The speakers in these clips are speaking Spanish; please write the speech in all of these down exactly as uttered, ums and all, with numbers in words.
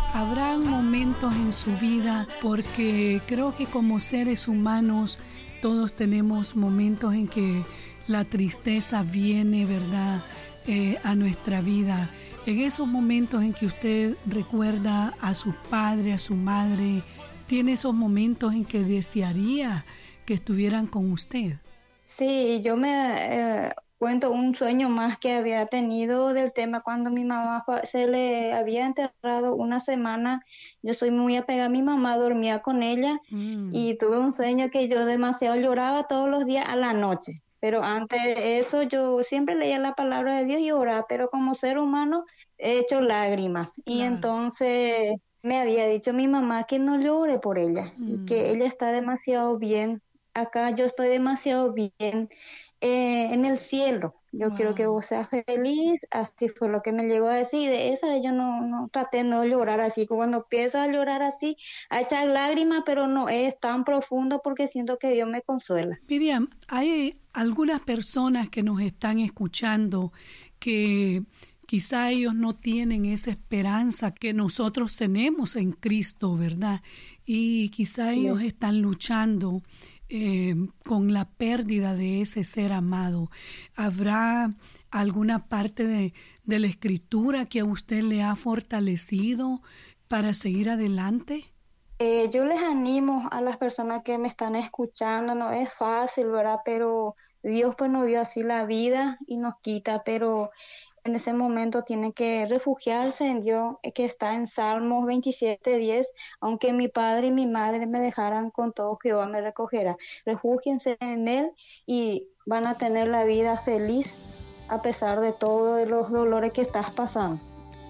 Habrán momentos en su vida, porque creo que como seres humanos todos tenemos momentos en que la tristeza viene, ¿verdad?, eh, a nuestra vida. En esos momentos en que usted recuerda a su padre, a su madre, ¿tiene esos momentos en que desearía que estuvieran con usted? Sí, yo me eh, cuento un sueño más que había tenido del tema cuando mi mamá fa- se le había enterrado una semana. Yo soy muy apegada a mi mamá, dormía con ella Mm, y tuve un sueño que yo demasiado lloraba todos los días a la noche. Pero antes de eso yo siempre leía la palabra de Dios y oraba, pero como ser humano he hecho lágrimas. Y claro. entonces me había dicho mi mamá que no llore por ella y que Mm. ella está demasiado bien. Acá yo estoy demasiado bien eh, en el cielo. Yo quiero que Wow. vos seas feliz. Así fue lo que me llegó a decir. De esa vez yo no, no traté de no llorar así. Cuando empiezo a llorar así, a echar lágrimas, pero no es tan profundo porque siento que Dios me consuela. Miriam, hay algunas personas que nos están escuchando que quizá ellos no tienen esa esperanza que nosotros tenemos en Cristo, ¿verdad? Y quizá Sí. ellos están luchando eh, con la pérdida de ese ser amado. ¿Habrá alguna parte de, de la Escritura que a usted le ha fortalecido para seguir adelante? Eh, yo les animo a las personas que me están escuchando, no es fácil, ¿verdad? Pero Dios pues nos dio así la vida y nos quita, pero en ese momento tienen que refugiarse en Dios, eh, que está en Salmos veintisiete diez, aunque mi padre y mi madre me dejaran, con todo Jehová me recogerá. Refúgiense en Él y van a tener la vida feliz a pesar de todos los dolores que estás pasando.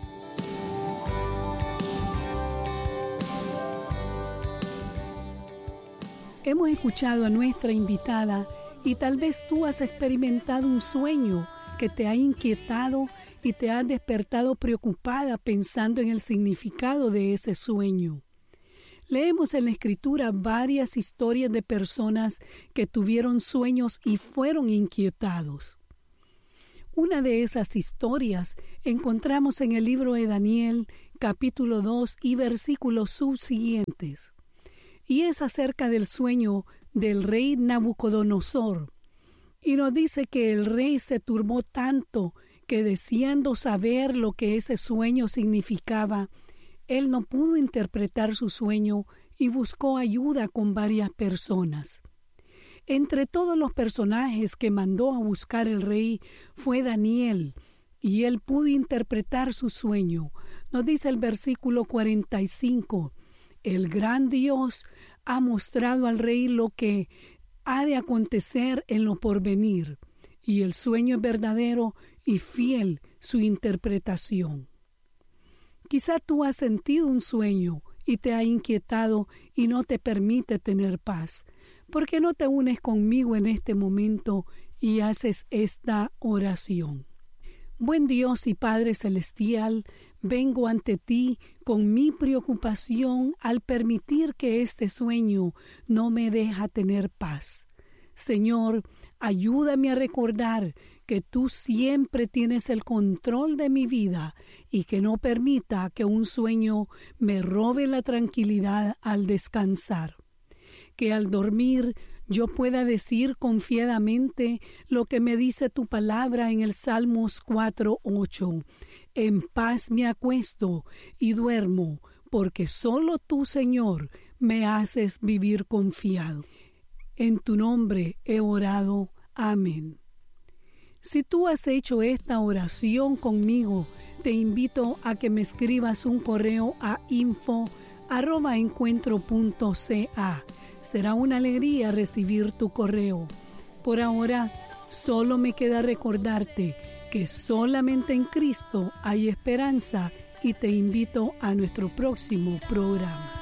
Hemos escuchado a nuestra invitada y tal vez tú has experimentado un sueño que te ha inquietado y te ha despertado preocupada pensando en el significado de ese sueño. Leemos en la Escritura varias historias de personas que tuvieron sueños y fueron inquietados. Una de esas historias encontramos en el libro de Daniel, capítulo dos y versículos subsiguientes. Y es acerca del sueño del rey Nabucodonosor. Y nos dice que el rey se turbó tanto que, deseando saber lo que ese sueño significaba, él no pudo interpretar su sueño y buscó ayuda con varias personas. Entre todos los personajes que mandó a buscar el rey fue Daniel, y él pudo interpretar su sueño. Nos dice el versículo cuarenta y cinco. El gran Dios ha mostrado al rey lo que ha de acontecer en lo porvenir, y el sueño es verdadero y fiel su interpretación. Quizá tú has sentido un sueño y te ha inquietado y no te permite tener paz. ¿Por qué no te unes conmigo en este momento y haces esta oración? Buen Dios y Padre Celestial, vengo ante ti con mi preocupación al permitir que este sueño no me deja tener paz. Señor, ayúdame a recordar que tú siempre tienes el control de mi vida y que no permita que un sueño me robe la tranquilidad al descansar. Que al dormir yo pueda decir confiadamente lo que me dice tu palabra en el Salmos cuatro ocho. En paz me acuesto y duermo, porque solo tú, Señor, me haces vivir confiado. En tu nombre he orado. Amén. Si tú has hecho esta oración conmigo, te invito a que me escribas un correo a info arroba encuentro punto ca. Será una alegría recibir tu correo. Por ahora, solo me queda recordarte que solamente en Cristo hay esperanza y te invito a nuestro próximo programa.